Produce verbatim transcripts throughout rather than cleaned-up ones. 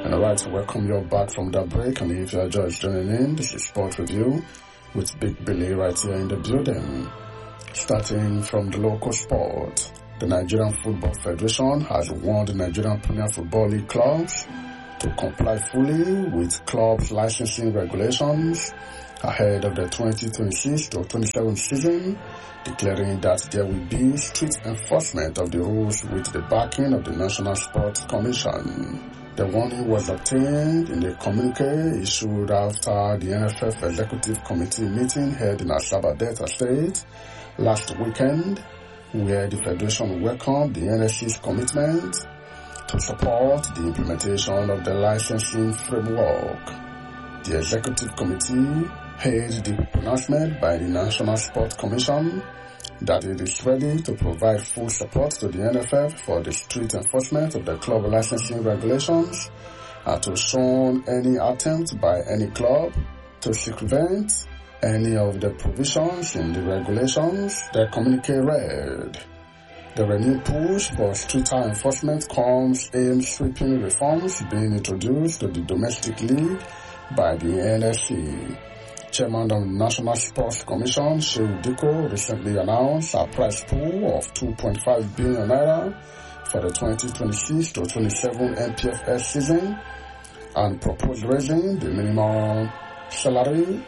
And I'd like to welcome you back from that break. And if you are just joining in, this is Sport Review with Big Billy right here in the building. Starting from the local sport, the Nigerian Football Federation has warned the Nigerian Premier Football League clubs to comply fully with clubs' licensing regulations ahead of the twenty twenty-six to twenty-seven season, declaring that there will be strict enforcement of the rules with the backing of the National Sports Commission. The warning was obtained in a communique issued after the N F F Executive Committee meeting held in Asaba Delta State last weekend, where the Federation welcomed the N S C's commitment to support the implementation of the licensing framework. The Executive Committee hailed the pronouncement by the National Sports Commission that it is ready to provide full support to the N F F for the strict enforcement of the club licensing regulations and to shun any attempt by any club to circumvent any of the provisions in the regulations. The communique read, the renewed push for stricter enforcement comes in sweeping reforms being introduced to the domestic league by the N S C. Chairman of the National Sports Commission, Shehu Diko, recently announced a prize pool of two point five billion naira for the twenty twenty-six to twenty-seven N P F L season and proposed raising the minimum salary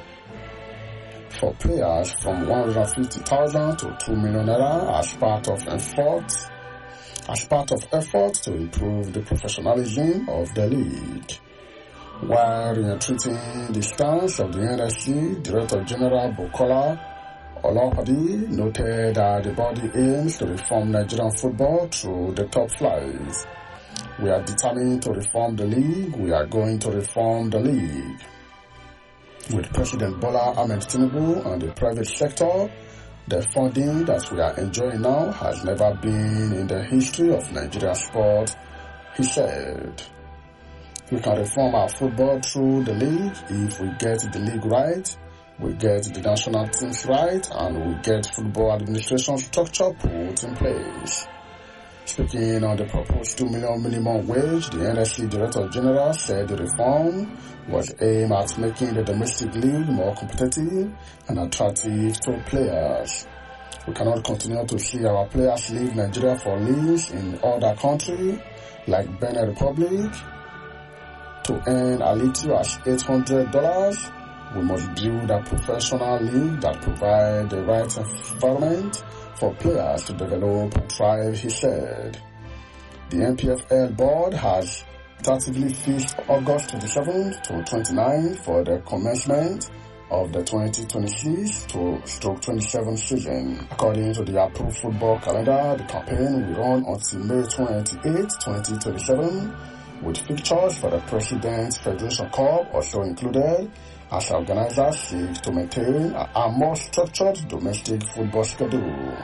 for players from one hundred fifty thousand to two million naira as part of effort, as part of effort to improve the professionalism of the league. While entreating the stance of the N S C, Director General Bukola Olopade noted that the body aims to reform Nigerian football through the top flights. We are determined to reform the league. We are going to reform the league. With President Bola Ahmed Tinubu and the private sector, the funding that we are enjoying now has never been in the history of Nigerian sport, he said. We can reform our football through the league if we get the league right, we get the national teams right, and we get football administration structure put in place. Speaking on the proposed two million minimum wage, the N S C Director General said the reform was aimed at making the domestic league more competitive and attractive to players. We cannot continue to see our players leave Nigeria for leagues in other countries like Benin Republic to earn as little as eight hundred dollars. We must build a professional league that provides the right environment for players to develop and thrive, he said. The N P F L board has tentatively fixed August twenty-seventh to twenty-ninth for the commencement of the twenty twenty-six to twenty-seven season. According to the approved football calendar, the campaign will run until May twenty-eighth, twenty twenty-seven, with fixtures for the President's Federation Cup also included, as organizers seek to maintain a, a more structured domestic football schedule.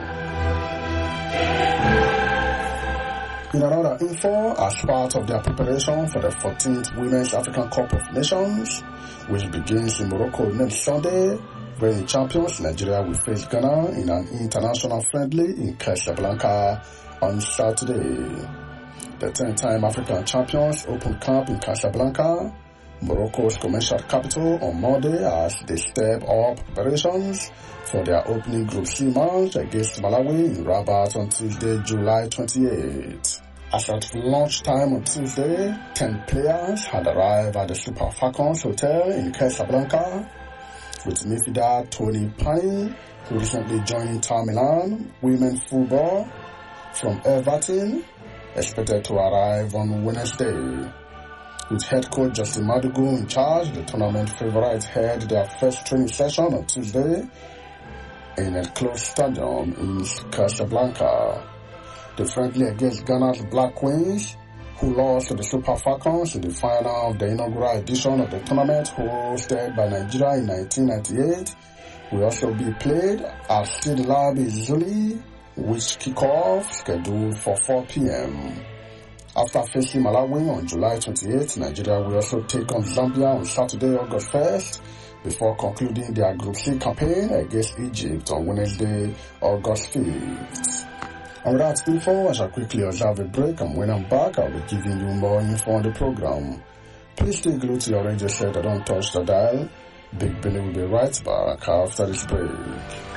In another info, as part of their preparation for the fourteenth Women's African Cup of Nations, which begins in Morocco next Sunday, reigning champions Nigeria will face Ghana in an international friendly in Casablanca on Saturday. The ten-time African champions opened camp in Casablanca, Morocco's commercial capital, on Monday as they step up preparations for their opening Group C match against Malawi in Rabat on Tuesday, July twenty-eighth. As at lunchtime on Tuesday, ten players had arrived at the Super Falcons Hotel in Casablanca, with midfielder Tony Pani, who recently joined Inter Milan Women Football from Everton, expected to arrive on Wednesday. With head coach Justin Madugu in charge, the tournament favorites held their first training session on Tuesday in a closed stadium in Casablanca. The friendly against Ghana's Black Queens, who lost to the Super Falcons in the final of the inaugural edition of the tournament hosted by Nigeria in nineteen ninety-eight, will also be played at Stade Labi Zuli, which kick-off scheduled for four p.m. After facing Malawi on July twenty-eighth, Nigeria will also take on Zambia on Saturday, August first, before concluding their Group C campaign against Egypt on Wednesday, August fifth. On that info, I shall quickly observe a break, and when I'm back, I'll be giving you more info on the program. Please stay glued to your radio set and don't touch the dial. Big Billy will be right back after this break.